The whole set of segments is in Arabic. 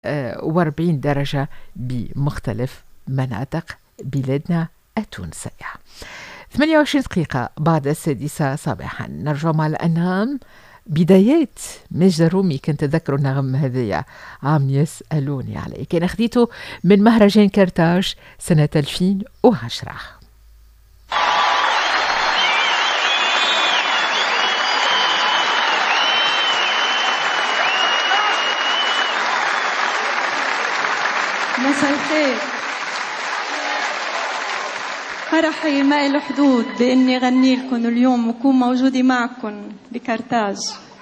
و40 درجة بمختلف مناطق بلادنا التونسية. 28 دقيقة بعد 6 صباحا، نرجع مع الأنغام. بدايات ماجد الرومي، كنت تذكروا النغم هذيا عم يسألوني عليه، كان أخذيته من مهرجان كرتاج سنة 2010. مساء الخير. فرحي ما له حدود بإني غني لكم اليوم وكون موجودة معكم بكرتاج.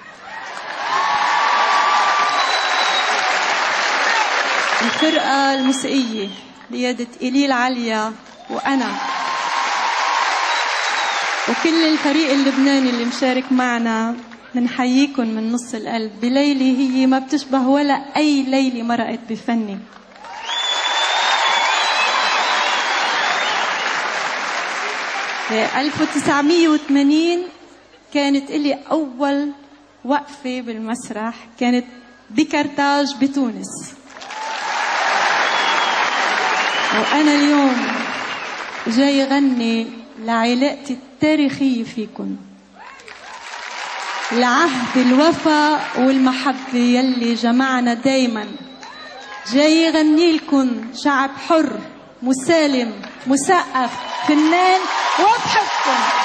الفرقة الموسيقية بيادة إليل عليا وأنا وكل الفريق اللبناني اللي مشارك معنا بنحييكم من نص القلب بليلة هي ما بتشبه ولا أي ليلة مرقت بفني. ب 1980 كانت إلي أول وقفة بالمسرح، كانت بكرتاج بتونس، وأنا اليوم جاي غني لعلاقتي التاريخية فيكن، لعهد الوفا والمحبة يلي جمعنا دايما. جاي غني لكم شعب حر مسالم مثقف فنان وبحبكم.